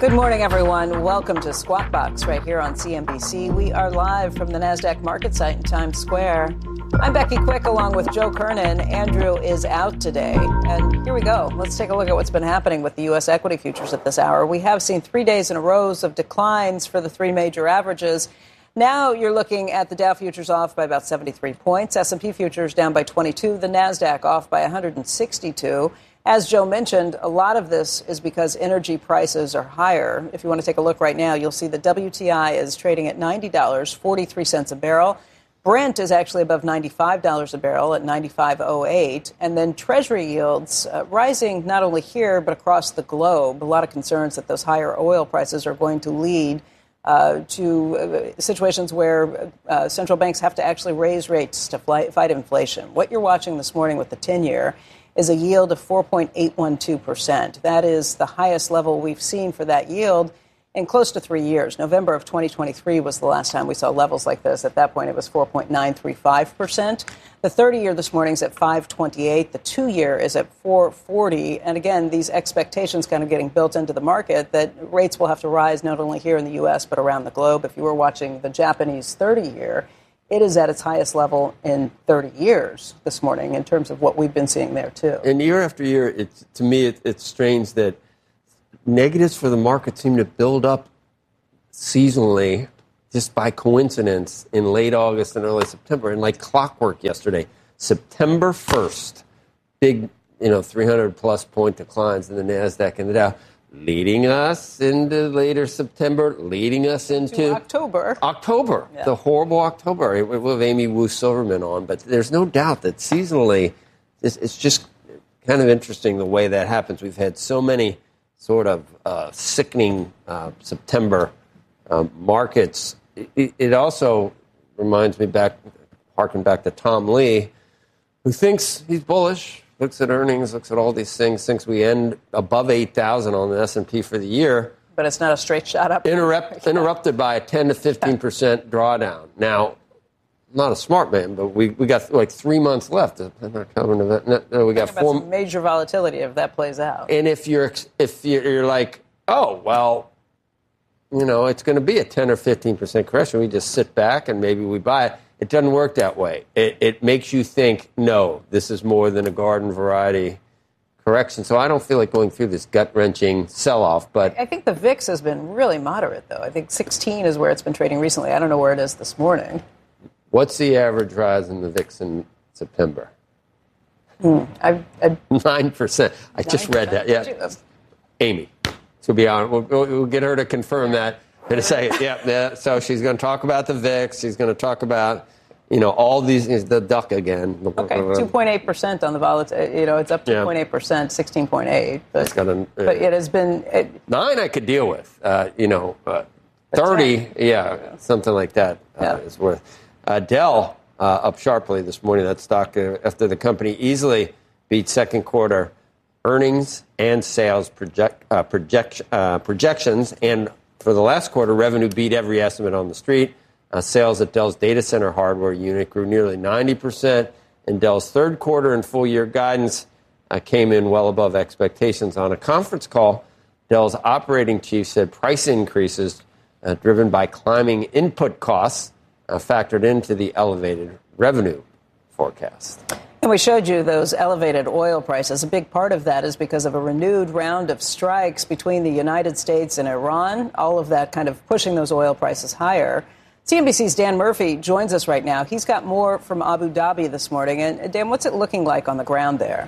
Good morning, everyone. Welcome to Squawk Box right here on CNBC. We are live from the NASDAQ market site in Times Square. I'm Becky Quick along with Joe Kernan. Andrew is out today. And here we go. Let's take a look at what's been happening with the U.S. equity futures at this hour. We have seen 3 days in a row of declines for the three major averages. Now you're looking at the Dow futures off by about 73 points. S&P futures down by 22. The NASDAQ off by 162. As Joe mentioned, a lot of this is because energy prices are higher. If you want to take a look right now, you'll see the WTI is trading at $90.43 a barrel. Brent is actually above $95 a barrel at $95.08. And then Treasury yields rising not only here, but across the globe. A lot of concerns that those higher oil prices are going to lead to situations where central banks have to actually raise rates to fight inflation. What you're watching this morning with the 10-year is a yield of 4.812%. That is the highest level we've seen for that yield in close to 3 years. November of 2023 was the last time we saw levels like this. At that point, it was 4.935%. The 30-year this morning is at 5.28. The 2-year is at 4.40. And again, these expectations kind of getting built into the market that rates will have to rise not only here in the U.S., but around the globe. If you were watching the Japanese 30-year, it is at its highest level in 30 years this morning in terms of what we've been seeing there, too. And year after year, it's strange that negatives for the market seem to build up seasonally just by coincidence in late August and early September. And like clockwork yesterday, September 1st, big, 300-plus point declines in the NASDAQ and the Dow, leading us into later September, leading us into October, yeah. The horrible October. We'll have Amy Wu Silverman on, but there's no doubt that seasonally, it's just kind of interesting the way that happens. We've had so many sort of sickening September markets. It also reminds me harken back to Tom Lee, who thinks he's bullish, looks at earnings, looks at all these things, thinks we end above 8,000 on the S&P for the year. But it's not a straight shot up. Interrupted by a 10 to 15% drawdown. Now, I'm not a smart man, but we got like 3 months left. We got four. Some major volatility if that plays out. And if you're like, oh well, it's going to be a 10 or 15% correction, we just sit back and maybe we buy it. It doesn't work that way. It makes you think, no, this is more than a garden variety correction. So I don't feel like going through this gut-wrenching sell-off. But I think the VIX has been really moderate, though. I think 16 is where it's been trading recently. I don't know where it is this morning. What's the average rise in the VIX in September? 9%. I just read that. Yeah, Amy. To be honest, we'll get her to confirm that. In a second, yeah. So she's going to talk about the VIX. She's going to talk about, all these, the duck again. Okay, 2.8% on the volatility. It's up 2.8%, 16.8. But it has been 9. I could deal with. 30, something like that is worth. Dell up sharply this morning. That stock after the company easily beat second quarter earnings and sales projections, and for the last quarter, revenue beat every estimate on the street. Sales at Dell's data center hardware unit grew nearly 90%, and Dell's third quarter and full-year guidance came in well above expectations. On a conference call, Dell's operating chief said price increases driven by climbing input costs factored into the elevated revenue forecast. And we showed you those elevated oil prices. A big part of that is because of a renewed round of strikes between the United States and Iran, all of that kind of pushing those oil prices higher. CNBC's Dan Murphy joins us right now. He's got more from Abu Dhabi this morning. And Dan, what's it looking like on the ground there?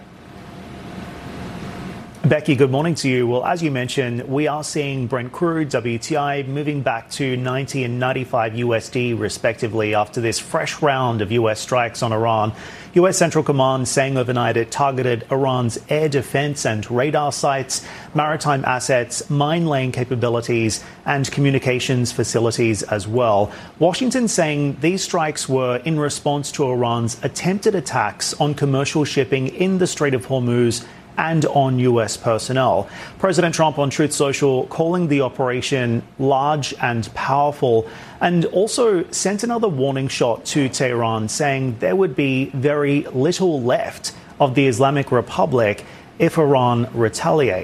Becky, good morning to you. Well, as you mentioned, we are seeing Brent crude, WTI, moving back to 90 and 95 USD, respectively, after this fresh round of U.S. strikes on Iran. U.S. Central Command saying overnight it targeted Iran's air defense and radar sites, maritime assets, mine-laying capabilities, and communications facilities as well. Washington saying these strikes were in response to Iran's attempted attacks on commercial shipping in the Strait of Hormuz and on U.S. personnel. President Trump on Truth Social calling the operation large and powerful, and also sent another warning shot to Tehran, saying there would be very little left of the Islamic Republic if Iran retaliates.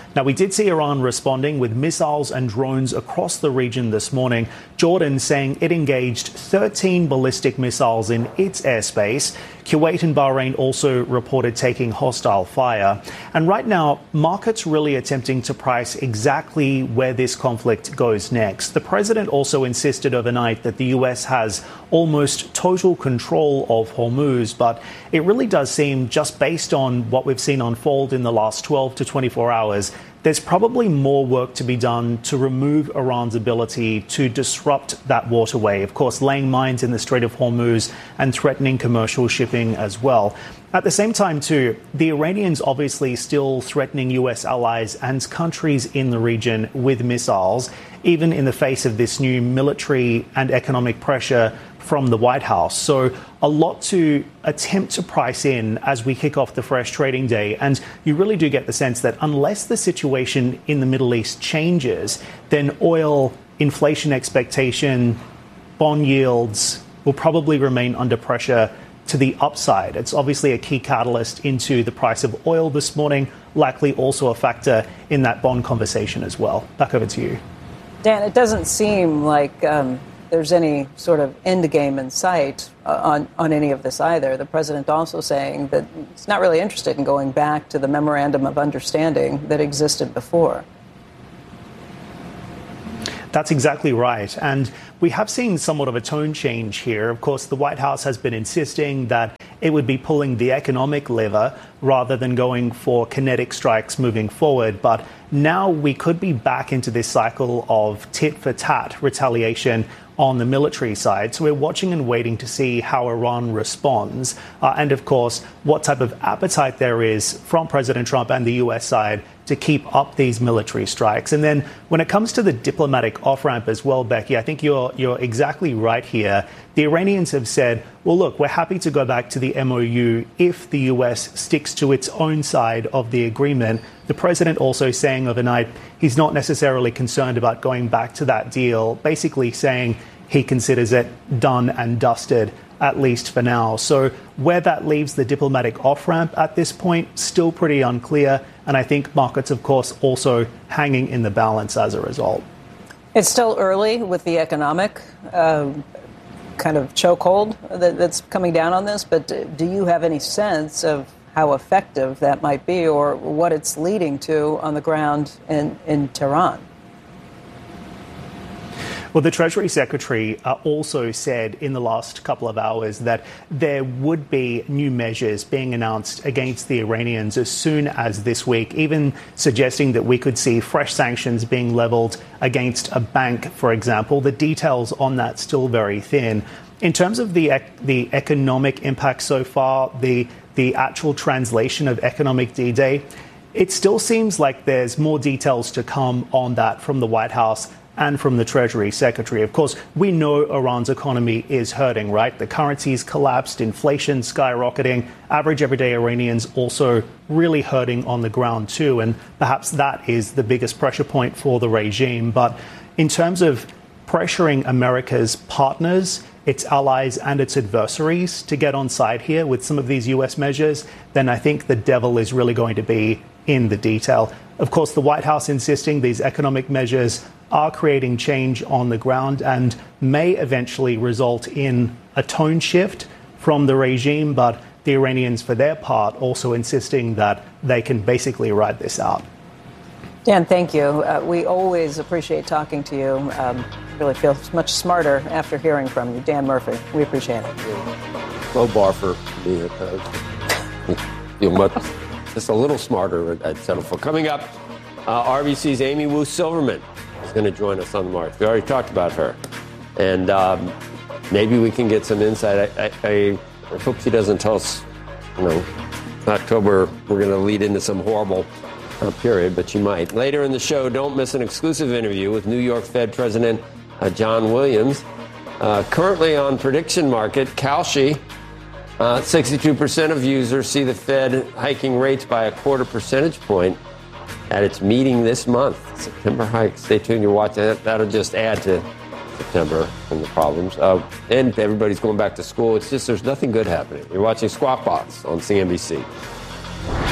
Now, we did see Iran responding with missiles and drones across the region this morning. Jordan saying it engaged 13 ballistic missiles in its airspace. Kuwait and Bahrain also reported taking hostile fire. And right now, markets really attempting to price exactly where this conflict goes next. The president also insisted overnight that the U.S. has almost total control of Hormuz, but it really does seem, just based on what we've seen unfold in the last 12 to 24 hours, there's probably more work to be done to remove Iran's ability to disrupt that waterway. Of course, laying mines in the Strait of Hormuz and threatening commercial shipping as well. At the same time, too, the Iranians obviously still threatening U.S. allies and countries in the region with missiles, even in the face of this new military and economic pressure from the White House. So a lot to attempt to price in as we kick off the fresh trading day. And you really do get the sense that unless the situation in the Middle East changes, then oil, inflation expectation, bond yields will probably remain under pressure to the upside. It's obviously a key catalyst into the price of oil this morning, likely also a factor in that bond conversation as well. Back over to you. Dan, it doesn't seem like there's any sort of end game in sight on any of this either. The president also saying that he's not really interested in going back to the memorandum of understanding that existed before. That's exactly right. And we have seen somewhat of a tone change here. Of course, the White House has been insisting that it would be pulling the economic lever rather than going for kinetic strikes moving forward. But now we could be back into this cycle of tit for tat retaliation on the military side. So we're watching and waiting to see how Iran responds. And of course, what type of appetite there is from President Trump and the U.S. side to keep up these military strikes. And then when it comes to the diplomatic off-ramp as well, Becky, I think you're exactly right here. The Iranians have said, well, look, we're happy to go back to the MOU if the U.S. sticks to its own side of the agreement. The president also saying overnight he's not necessarily concerned about going back to that deal, basically saying he considers it done and dusted, at least for now. So where that leaves the diplomatic off-ramp at this point, still pretty unclear. And I think markets, of course, also hanging in the balance as a result. It's still early with the economic kind of chokehold that's coming down on this. But do you have any sense of how effective that might be or what it's leading to on the ground in Tehran? Well, the Treasury Secretary also said in the last couple of hours that there would be new measures being announced against the Iranians as soon as this week, even suggesting that we could see fresh sanctions being leveled against a bank, for example. The details on that still very thin. In terms of the economic impact so far, the actual translation of economic D-Day, it still seems like there's more details to come on that from the White House and from the Treasury Secretary. Of course, we know Iran's economy is hurting, right? The currency's collapsed, inflation skyrocketing, average everyday Iranians also really hurting on the ground too. And perhaps that is the biggest pressure point for the regime. But in terms of pressuring America's partners, its allies and its adversaries to get on side here with some of these U.S. measures, then I think the devil is really going to be in the detail. Of course, the White House insisting these economic measures are creating change on the ground and may eventually result in a tone shift from the regime, but the Iranians, for their part, also insisting that they can basically ride this out. Dan, thank you. We always appreciate talking to you. Really feel much smarter after hearing from you. Dan Murphy, we appreciate it. Low bar for me. Feel much, just a little smarter, I'd settle for. Coming up, RBC's Amy Wu Silverman is going to join us on the march. We already talked about her. And maybe we can get some insight. I hope she doesn't tell us, October, we're going to lead into some horrible period, but she might. Later in the show, don't miss an exclusive interview with New York Fed President John Williams. Currently on prediction market, Kalshi, 62% of users see the Fed hiking rates by a 0.25 percentage point at its meeting this month. September hike. Stay tuned. You're watching that. That'll just add to September and the problems. And everybody's going back to school. It's just there's nothing good happening. You're watching Squawk Box on CNBC.